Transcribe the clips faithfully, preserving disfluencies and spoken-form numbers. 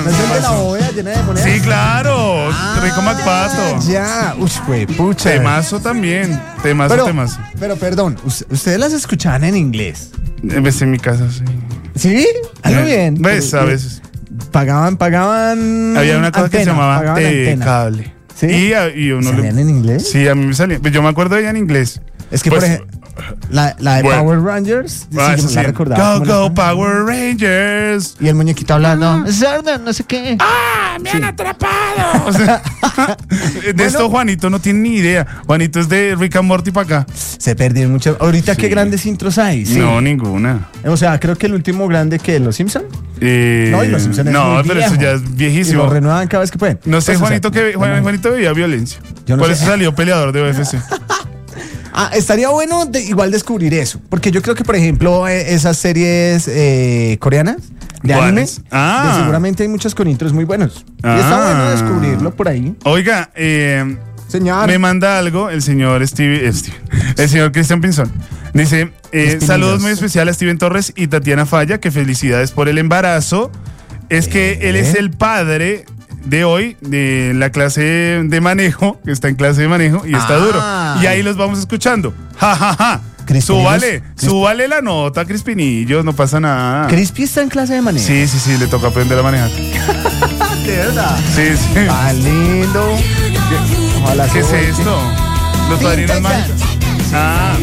¿No es el de la bóveda llena de monedas? Sí, claro. Ah, Rico MacPato. Ya, uy, güey, pucha. Temazo también. Temazo, pero, temazo. Pero perdón, ¿ustedes las escuchaban en inglés? Ves en mi casa, sí. ¿Sí? Algo Eh, bien. ¿Ves? A veces. Pagaban, pagaban. Había una cosa antena, que se llamaba pagaban eh, antena. cable. ¿Sí? Y, a- y uno ¿Salían le- en inglés? Sí, a mí me salía. Yo me acuerdo de ella en inglés. Es que, Pues, por ejemplo, la, la de bueno. Power Rangers, sí, Ah, yo esa me la sí. recordaba. Go, como go, la- Power Rangers. Y el muñequito hablando. Zarda, no sé qué. ¡Ah, me Sí. han atrapado! O sea, de esto Juanito no tiene ni idea. Juanito es de Rick and Morty para acá. Se perdieron muchas. Ahorita, ¿qué Sí. grandes intros hay? Sí. No, ninguna. O sea, creo que el último grande que Los Simpson. Eh, No, y Los Simpson es no, muy pero viejo. eso ya es Y viejísimo. lo renuevan cada vez que pueden. No sé, Pues, o sea, Juanito, que Juan- no. Juanito veía violencia. Yo no Por sé. eso salió peleador de U F C. Ah, estaría bueno de, igual descubrir eso. Porque yo creo que, por ejemplo, eh, esas series eh, coreanas de anime, ¿Cuáles? Ah. de seguramente hay muchos con intros muy buenos. Ah. Y está bueno descubrirlo por ahí. Oiga, eh, Señor. me manda algo el señor Steve, eh, Steve- el señor Cristian Pinzón. Dice, eh, Espinillos. saludos muy especial a Steven Torres y Tatiana Falla, que felicidades por el embarazo. Es que Eh. él es el padre de hoy de la clase de manejo, que está en clase de manejo y está Ah. duro. Y ahí los vamos escuchando. Ja, ja, ja. Crispinillos. Súbale, Crisp- súbale la nota, Crispinillos, no pasa nada. Crispy está en clase de manejo. Sí, sí, sí, le toca aprender a manejar. de verdad. Sí, sí. Está lindo. Ojalá ¿Qué es se voltee. esto? Los Teen padrinos Titans. mágicos. Ah,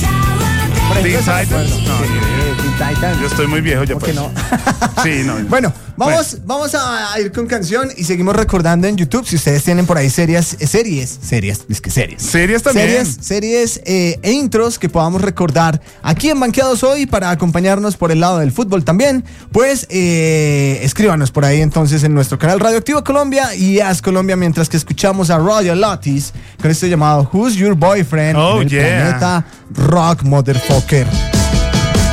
Por ejemplo, Teen eso me Titans. acuerdo. No, Sí, ni idea. Teen Titans. yo estoy muy viejo ya. ¿Por qué pues. no? Sí, no. Bueno, vamos, vamos a ir con canción y seguimos recordando en YouTube. Si ustedes tienen por ahí series, eh, series, series, es que series. Series también. Series, series eh, e intros que podamos recordar aquí en Banqueados Hoy para acompañarnos por el lado del fútbol también. Pues eh, escríbanos por ahí entonces en nuestro canal Radioactivo Colombia y As Colombia mientras que escuchamos a Royal Lotis con esto llamado Who's Your Boyfriend Oh, en el yeah. planeta Rock Motherfucker.